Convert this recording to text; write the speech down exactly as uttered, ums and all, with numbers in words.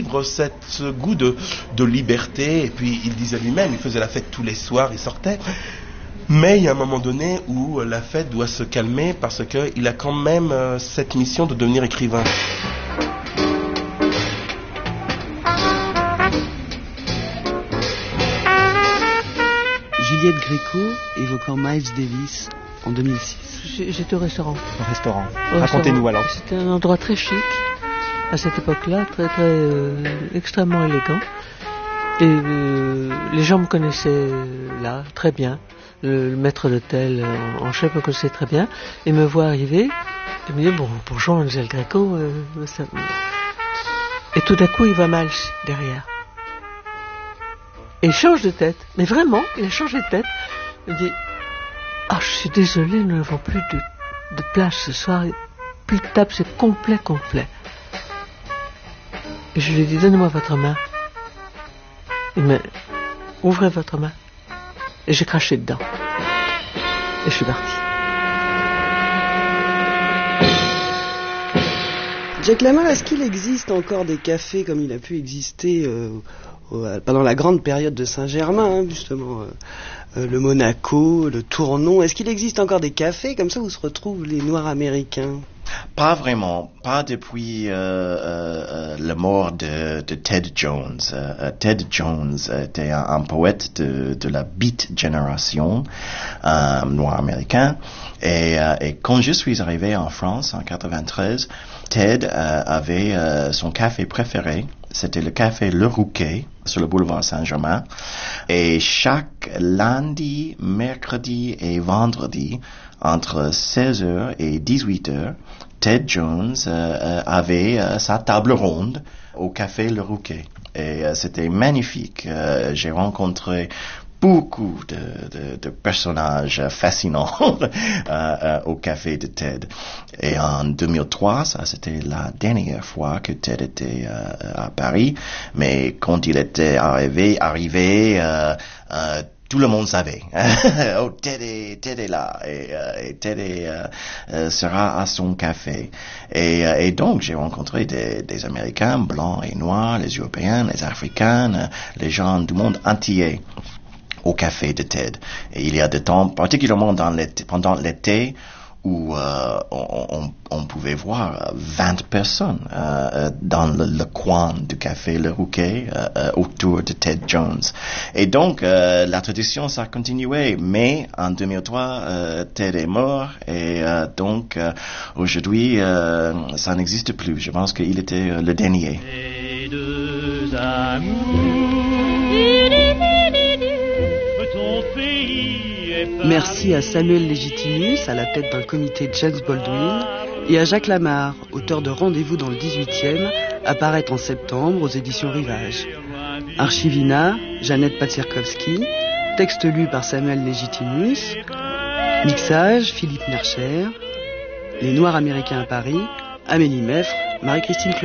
vivre cette, ce goût de, de liberté. Et puis il disait lui-même, il faisait la fête tous les soirs, il sortait. Mais il y a un moment donné où la fête doit se calmer parce qu'il a quand même euh, cette mission de devenir écrivain. Juliette Gréco évoquant Miles Davis en deux mille six. J'étais au restaurant. Au restaurant. Au Racontez-nous restaurant. alors. C'était un endroit très chic à cette époque-là, très très euh, extrêmement élégant. Et euh, les gens me connaissaient là très bien. Le, le maître d'hôtel euh, en chef me connaissait très bien et me voit arriver. Il me dit bon bonjour mademoiselle Gréco. Euh, ça... Et tout d'un coup il voit Miles derrière. Et il change de tête. Mais vraiment, il a changé de tête. Il dit ah, je suis désolé, nous n'avons plus de, de place ce soir. Plus de table, c'est complet, complet. Et je lui ai dit donnez-moi votre main. Il m'a ouvrez votre main. Et j'ai craché dedans. Et je suis parti. Jack Lamar, est-ce qu'il existe encore des cafés comme il a pu exister euh, pendant la grande période de Saint-Germain, hein, justement, euh, euh, le Monaco, le Tournon. Est-ce qu'il existe encore des cafés comme ça où se retrouvent les Noirs américains? Pas vraiment, pas depuis euh, euh, la mort de, de Ted Jones. Euh, Ted Jones était un, un poète de, de la Beat Generation euh, noir américain. Et, euh, et quand je suis arrivé en France en quatre-vingt-treize, Ted euh, avait euh, son café préféré. C'était le café Le Rouquet sur le boulevard Saint-Germain. Et chaque lundi, mercredi et vendredi, entre seize heures et dix-huit heures, Ted Jones euh, avait euh, sa table ronde au café Le Rouquet. Et euh, c'était magnifique. Euh, j'ai rencontré beaucoup de, de, de personnages fascinants euh, euh, au café de Ted. Et en deux mille trois, ça c'était la dernière fois que Ted était euh, à Paris. Mais quand il était arrivé, arrivé euh, euh, tout le monde savait. Oh, Ted est, Ted est là et, euh, et Ted est, euh, euh, sera à son café. Et, euh, et donc j'ai rencontré des, des Américains blancs et noirs, les Européens, les Africains, euh, les gens du monde entier au café de Ted. Et il y a des temps, particulièrement dans l'été, pendant l'été, où euh, on, on, on pouvait voir vingt personnes euh, dans le, le coin du café Le Rouquet euh, euh, autour de Ted Jones. Et donc, euh, la tradition, ça a continué. Mais en deux mille trois, euh, Ted est mort. Et euh, donc, euh, aujourd'hui, euh, ça n'existe plus. Je pense qu'il était euh, le dernier. Les deux amours. Merci à Samuel Légitimus, à la tête d'un comité James Baldwin, et à Jacques Lamar, auteur de Rendez-vous dans le dix-huitième, apparaît en septembre aux éditions Rivage. Archivina, Jeannette Patsirkowski, texte lu par Samuel Légitimus, mixage, Philippe Nercher, Les Noirs américains à Paris, Amélie Meffre, Marie-Christine Claude.